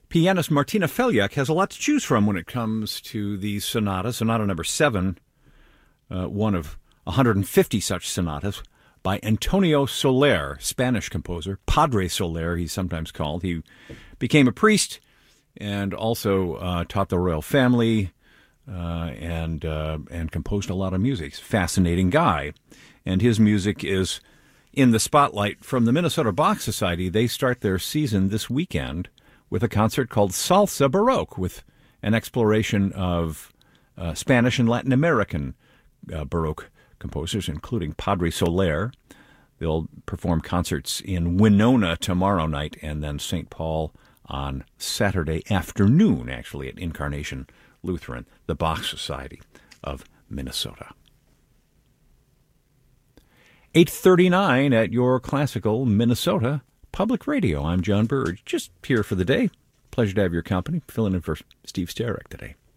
Pianist Martina Feljak has a lot to choose from when it comes to these sonatas. Sonata number 7, one of 150 such sonatas by Antonio Soler, Spanish composer, Padre Soler, he's sometimes called. He became a priest and also taught the royal family and composed a lot of music. He's a fascinating guy, and his music is in the spotlight from the Minnesota Bach Society. They start their season this weekend with a concert called Salsa Baroque, with an exploration of Spanish and Latin American Baroque composers, including Padre Soler. They'll perform concerts in Winona tomorrow night and then St. Paul on Saturday afternoon, actually, at Incarnation Lutheran, the Bach Society of Minnesota. 8:39 at your classical Minnesota Public Radio. I'm John Burge, just here for the day. Pleasure to have your company, filling in for Steve Starek today.